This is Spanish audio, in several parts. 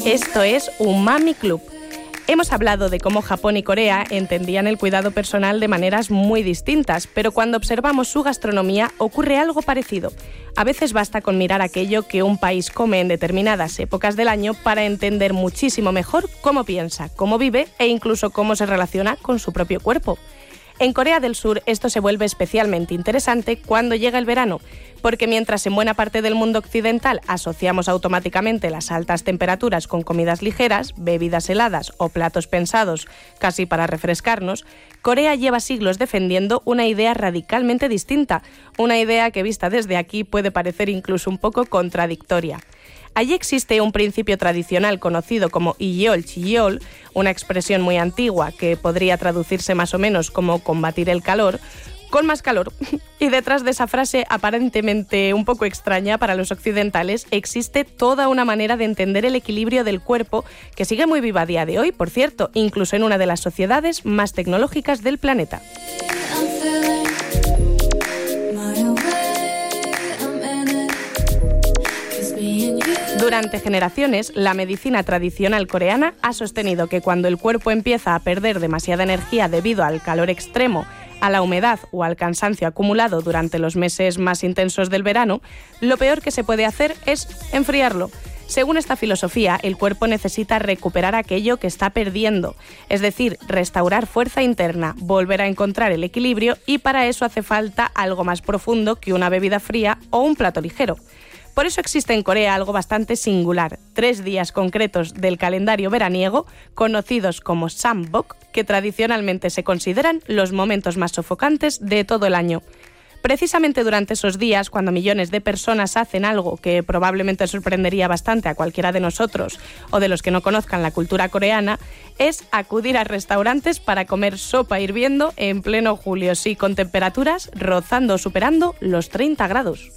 Esto es Umami Club. Hemos hablado de cómo Japón y Corea entendían el cuidado personal de maneras muy distintas, pero cuando observamos su gastronomía ocurre algo parecido. A veces basta con mirar aquello que un país come en determinadas épocas del año para entender muchísimo mejor cómo piensa, cómo vive e incluso cómo se relaciona con su propio cuerpo. En Corea del Sur esto se vuelve especialmente interesante cuando llega el verano, porque mientras en buena parte del mundo occidental asociamos automáticamente las altas temperaturas con comidas ligeras, bebidas heladas o platos pensados casi para refrescarnos, Corea lleva siglos defendiendo una idea radicalmente distinta, una idea que vista desde aquí puede parecer incluso un poco contradictoria. Allí existe un principio tradicional conocido como Iyol Chiyol, una expresión muy antigua que podría traducirse más o menos como combatir el calor, con más calor. Y detrás de esa frase aparentemente un poco extraña para los occidentales existe toda una manera de entender el equilibrio del cuerpo que sigue muy viva a día de hoy, por cierto, incluso en una de las sociedades más tecnológicas del planeta. Durante generaciones, la medicina tradicional coreana ha sostenido que cuando el cuerpo empieza a perder demasiada energía debido al calor extremo, a la humedad o al cansancio acumulado durante los meses más intensos del verano, lo peor que se puede hacer es enfriarlo. Según esta filosofía, el cuerpo necesita recuperar aquello que está perdiendo, es decir, restaurar fuerza interna, volver a encontrar el equilibrio y para eso hace falta algo más profundo que una bebida fría o un plato ligero. Por eso existe en Corea algo bastante singular, 3 días concretos del calendario veraniego, conocidos como Sambok, que tradicionalmente se consideran los momentos más sofocantes de todo el año. Precisamente durante esos días, cuando millones de personas hacen algo que probablemente sorprendería bastante a cualquiera de nosotros o de los que no conozcan la cultura coreana, es acudir a restaurantes para comer sopa hirviendo en pleno julio, sí, con temperaturas rozando o superando los 30 grados.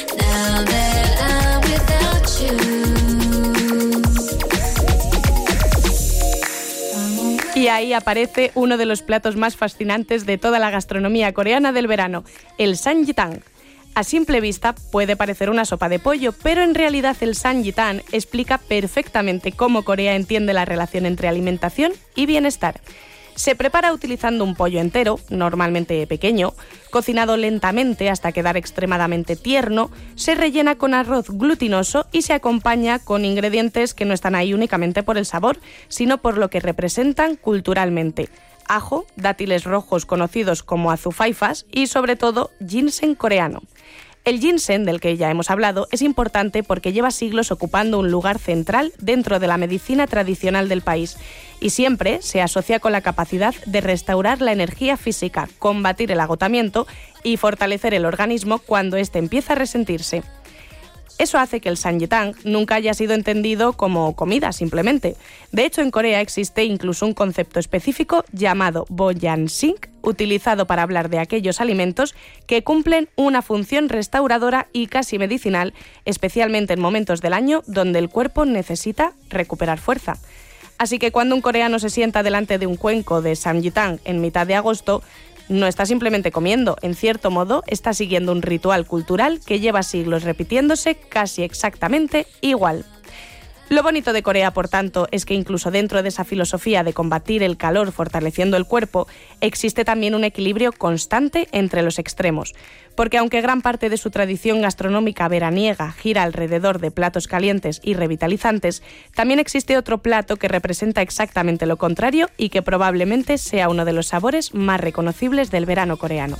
Y ahí aparece uno de los platos más fascinantes de toda la gastronomía coreana del verano, el samgyetang. A simple vista puede parecer una sopa de pollo, pero en realidad el samgyetang explica perfectamente cómo Corea entiende la relación entre alimentación y bienestar. Se prepara utilizando un pollo entero, normalmente pequeño, cocinado lentamente hasta quedar extremadamente tierno, se rellena con arroz glutinoso y se acompaña con ingredientes que no están ahí únicamente por el sabor, sino por lo que representan culturalmente: ajo, dátiles rojos conocidos como azufaifas y sobre todo ginseng coreano. El ginseng, del que ya hemos hablado, es importante porque lleva siglos ocupando un lugar central dentro de la medicina tradicional del país y siempre se asocia con la capacidad de restaurar la energía física, combatir el agotamiento y fortalecer el organismo cuando éste empieza a resentirse. Eso hace que el samgyetang nunca haya sido entendido como comida simplemente. De hecho, en Corea existe incluso un concepto específico llamado bojansing, utilizado para hablar de aquellos alimentos que cumplen una función restauradora y casi medicinal, especialmente en momentos del año donde el cuerpo necesita recuperar fuerza. Así que cuando un coreano se sienta delante de un cuenco de samgyetang en mitad de agosto, no está simplemente comiendo, en cierto modo está siguiendo un ritual cultural que lleva siglos repitiéndose casi exactamente igual. Lo bonito de Corea, por tanto, es que incluso dentro de esa filosofía de combatir el calor fortaleciendo el cuerpo, existe también un equilibrio constante entre los extremos. Porque aunque gran parte de su tradición gastronómica veraniega gira alrededor de platos calientes y revitalizantes, también existe otro plato que representa exactamente lo contrario y que probablemente sea uno de los sabores más reconocibles del verano coreano.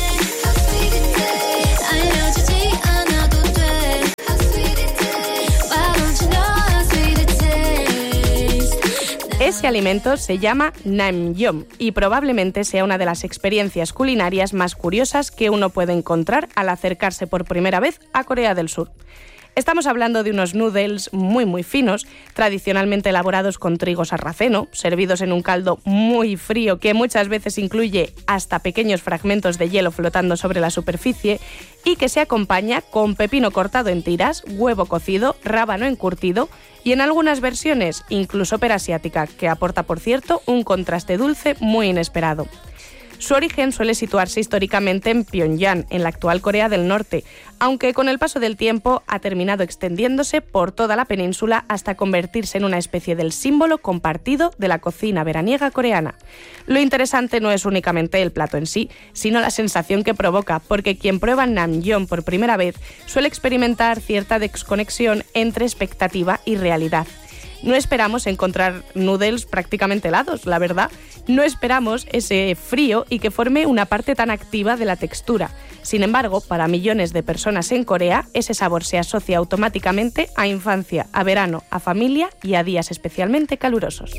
Ese alimento se llama naengyeom y probablemente sea una de las experiencias culinarias más curiosas que uno puede encontrar al acercarse por primera vez a Corea del Sur. Estamos hablando de unos noodles muy finos, tradicionalmente elaborados con trigo sarraceno, servidos en un caldo muy frío que muchas veces incluye hasta pequeños fragmentos de hielo flotando sobre la superficie y que se acompaña con pepino cortado en tiras, huevo cocido, rábano encurtido y en algunas versiones incluso pera asiática, que aporta, por cierto, un contraste dulce muy inesperado. Su origen suele situarse históricamente en Pyongyang, en la actual Corea del Norte, aunque con el paso del tiempo ha terminado extendiéndose por toda la península hasta convertirse en una especie del símbolo compartido de la cocina veraniega coreana. Lo interesante no es únicamente el plato en sí, sino la sensación que provoca, porque quien prueba Namyeon por primera vez suele experimentar cierta desconexión entre expectativa y realidad. No esperamos encontrar noodles prácticamente helados, la verdad. No esperamos ese frío y que forme una parte tan activa de la textura. Sin embargo, para millones de personas en Corea, ese sabor se asocia automáticamente a infancia, a verano, a familia y a días especialmente calurosos.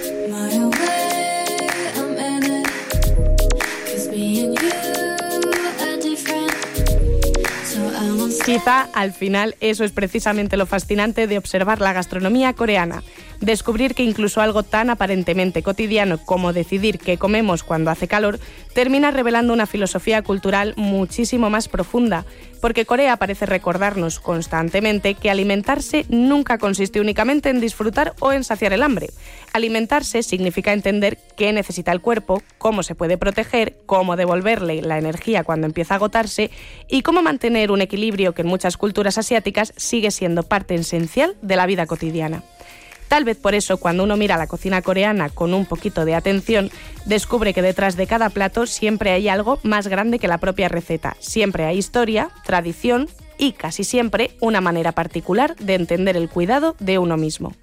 Quizá al final eso es precisamente lo fascinante de observar la gastronomía coreana. Descubrir que incluso algo tan aparentemente cotidiano como decidir qué comemos cuando hace calor termina revelando una filosofía cultural muchísimo más profunda, porque Corea parece recordarnos constantemente que alimentarse nunca consiste únicamente en disfrutar o en saciar el hambre. Alimentarse significa entender qué necesita el cuerpo, cómo se puede proteger, cómo devolverle la energía cuando empieza a agotarse y cómo mantener un equilibrio que en muchas culturas asiáticas sigue siendo parte esencial de la vida cotidiana. Tal vez por eso, cuando uno mira la cocina coreana con un poquito de atención, descubre que detrás de cada plato siempre hay algo más grande que la propia receta. Siempre hay historia, tradición y, casi siempre, una manera particular de entender el cuidado de uno mismo.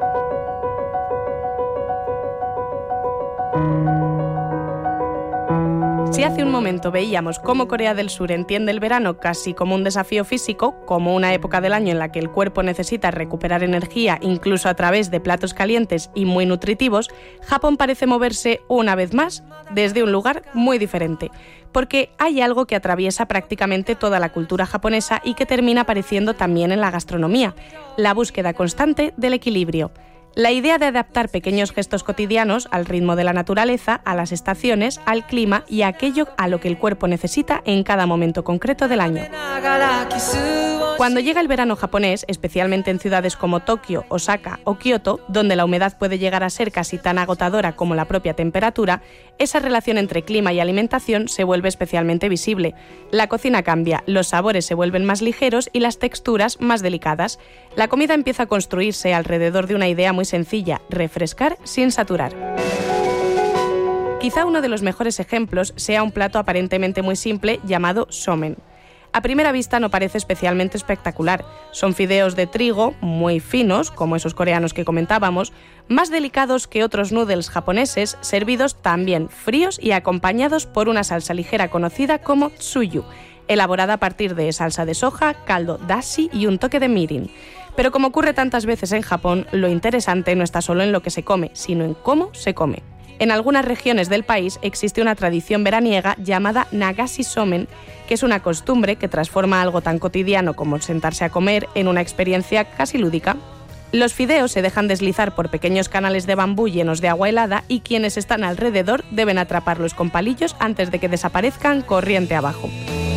Si hace un momento veíamos cómo Corea del Sur entiende el verano casi como un desafío físico, como una época del año en la que el cuerpo necesita recuperar energía incluso a través de platos calientes y muy nutritivos, Japón parece moverse una vez más desde un lugar muy diferente, porque hay algo que atraviesa prácticamente toda la cultura japonesa y que termina apareciendo también en la gastronomía: la búsqueda constante del equilibrio. La idea de adaptar pequeños gestos cotidianos al ritmo de la naturaleza, a las estaciones, al clima y a aquello a lo que el cuerpo necesita en cada momento concreto del año. Cuando llega el verano japonés, especialmente en ciudades como Tokio, Osaka o Kioto, donde la humedad puede llegar a ser casi tan agotadora como la propia temperatura, esa relación entre clima y alimentación se vuelve especialmente visible. La cocina cambia, los sabores se vuelven más ligeros y las texturas más delicadas. La comida empieza a construirse alrededor de una idea muy sencilla: refrescar sin saturar. Quizá uno de los mejores ejemplos sea un plato aparentemente muy simple llamado somen. A primera vista no parece especialmente espectacular. Son fideos de trigo muy finos, como esos coreanos que comentábamos, más delicados que otros noodles japoneses, servidos también fríos y acompañados por una salsa ligera conocida como tsuyu, elaborada a partir de salsa de soja, caldo dashi y un toque de mirin. Pero como ocurre tantas veces en Japón, lo interesante no está solo en lo que se come, sino en cómo se come. En algunas regiones del país existe una tradición veraniega llamada nagashi somen, que es una costumbre que transforma algo tan cotidiano como sentarse a comer en una experiencia casi lúdica. Los fideos se dejan deslizar por pequeños canales de bambú llenos de agua helada y quienes están alrededor deben atraparlos con palillos antes de que desaparezcan corriente abajo.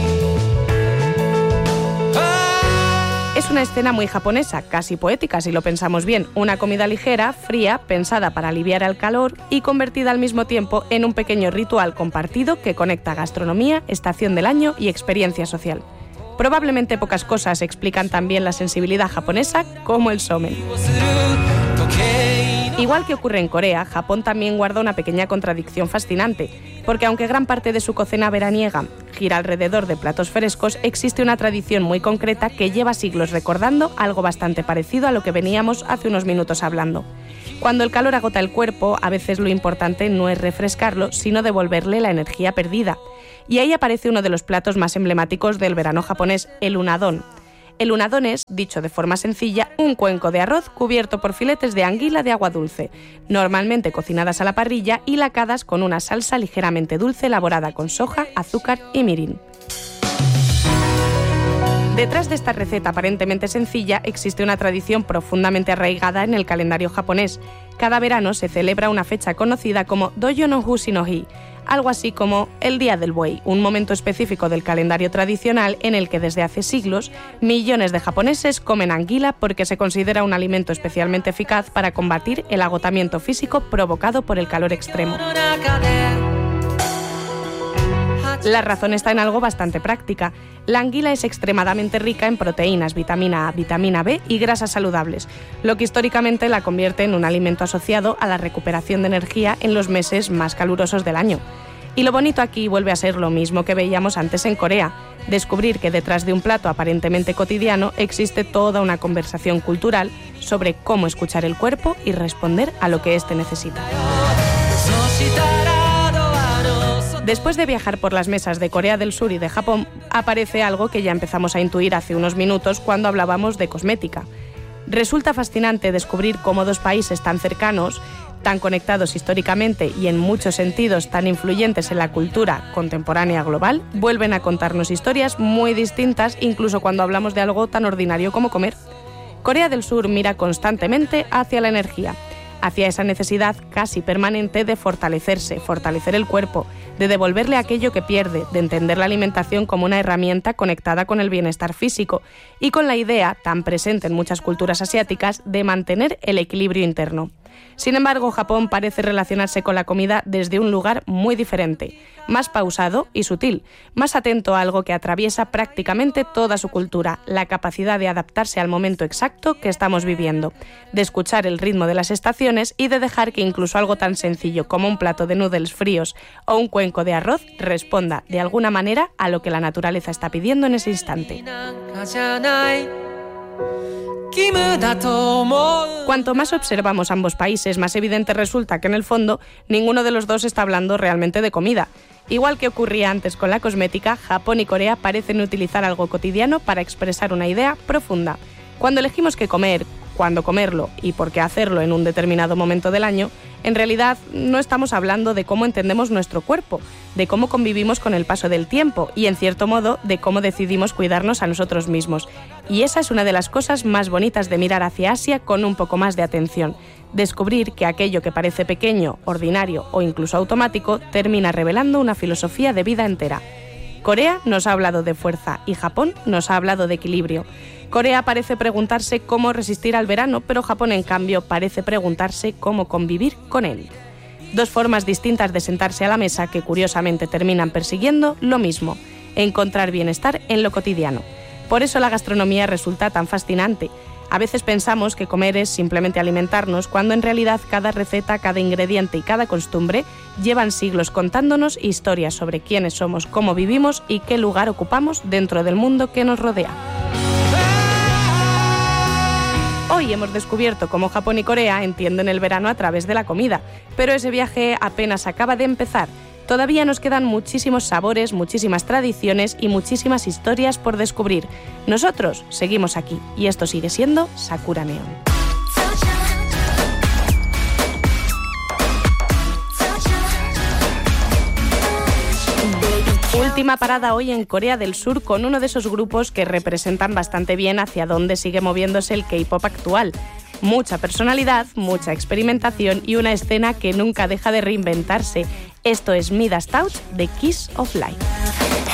Es una escena muy japonesa, casi poética si lo pensamos bien, una comida ligera, fría, pensada para aliviar el calor y convertida al mismo tiempo en un pequeño ritual compartido que conecta gastronomía, estación del año y experiencia social. Probablemente pocas cosas explican también la sensibilidad japonesa como el somen. Igual que ocurre en Corea, Japón también guarda una pequeña contradicción fascinante, porque aunque gran parte de su cocina veraniega gira alrededor de platos frescos, existe una tradición muy concreta que lleva siglos recordando algo bastante parecido a lo que veníamos hace unos minutos hablando. Cuando el calor agota el cuerpo, a veces lo importante no es refrescarlo, sino devolverle la energía perdida. Y ahí aparece uno de los platos más emblemáticos del verano japonés, el unadon. El unadon es, dicho de forma sencilla, un cuenco de arroz cubierto por filetes de anguila de agua dulce, normalmente cocinadas a la parrilla y lacadas con una salsa ligeramente dulce elaborada con soja, azúcar y mirin. Detrás de esta receta aparentemente sencilla existe una tradición profundamente arraigada en el calendario japonés. Cada verano se celebra una fecha conocida como Doyo no Fushi no Hi, algo así como el Día del Buey, un momento específico del calendario tradicional en el que desde hace siglos millones de japoneses comen anguila porque se considera un alimento especialmente eficaz para combatir el agotamiento físico provocado por el calor extremo. La razón está en algo bastante práctica. La anguila es extremadamente rica en proteínas, vitamina A, vitamina B y grasas saludables, lo que históricamente la convierte en un alimento asociado a la recuperación de energía en los meses más calurosos del año. Y lo bonito aquí vuelve a ser lo mismo que veíamos antes en Corea, descubrir que detrás de un plato aparentemente cotidiano existe toda una conversación cultural sobre cómo escuchar el cuerpo y responder a lo que éste necesita. Después de viajar por las mesas de Corea del Sur y de Japón, aparece algo que ya empezamos a intuir hace unos minutos cuando hablábamos de cosmética. Resulta fascinante descubrir cómo dos países tan cercanos, tan conectados históricamente y en muchos sentidos tan influyentes en la cultura contemporánea global, vuelven a contarnos historias muy distintas incluso cuando hablamos de algo tan ordinario como comer. Corea del Sur mira constantemente hacia la energía, hacia esa necesidad casi permanente de fortalecerse, fortalecer el cuerpo, de devolverle aquello que pierde, de entender la alimentación como una herramienta conectada con el bienestar físico y con la idea, tan presente en muchas culturas asiáticas, de mantener el equilibrio interno. Sin embargo, Japón parece relacionarse con la comida desde un lugar muy diferente, más pausado y sutil, más atento a algo que atraviesa prácticamente toda su cultura, la capacidad de adaptarse al momento exacto que estamos viviendo, de escuchar el ritmo de las estaciones y de dejar que incluso algo tan sencillo como un plato de noodles fríos o un cuenco de arroz responda de alguna manera a lo que la naturaleza está pidiendo en ese instante. Cuanto más observamos ambos países, más evidente resulta que en el fondo ninguno de los dos está hablando realmente de comida. Igual que ocurría antes con la cosmética, Japón y Corea parecen utilizar algo cotidiano para expresar una idea profunda. Cuando elegimos qué comer, cuándo comerlo y por qué hacerlo en un determinado momento del año, en realidad no estamos hablando de cómo entendemos nuestro cuerpo, de cómo convivimos con el paso del tiempo y, en cierto modo, de cómo decidimos cuidarnos a nosotros mismos. Y esa es una de las cosas más bonitas de mirar hacia Asia con un poco más de atención. Descubrir que aquello que parece pequeño, ordinario o incluso automático termina revelando una filosofía de vida entera. Corea nos ha hablado de fuerza y Japón nos ha hablado de equilibrio. Corea parece preguntarse cómo resistir al verano, pero Japón, en cambio, parece preguntarse cómo convivir con él. Dos formas distintas de sentarse a la mesa que, curiosamente, terminan persiguiendo lo mismo: encontrar bienestar en lo cotidiano. Por eso la gastronomía resulta tan fascinante. A veces pensamos que comer es simplemente alimentarnos, cuando en realidad cada receta, cada ingrediente y cada costumbre llevan siglos contándonos historias sobre quiénes somos, cómo vivimos y qué lugar ocupamos dentro del mundo que nos rodea. Hoy hemos descubierto cómo Japón y Corea entienden el verano a través de la comida, pero ese viaje apenas acaba de empezar. Todavía nos quedan muchísimos sabores, muchísimas tradiciones y muchísimas historias por descubrir. Nosotros seguimos aquí y esto sigue siendo Sakura Neon. Última parada hoy en Corea del Sur con uno de esos grupos que representan bastante bien hacia dónde sigue moviéndose el K-pop actual. Mucha personalidad, mucha experimentación y una escena que nunca deja de reinventarse. Esto es Midas Touch de Kiss of Life.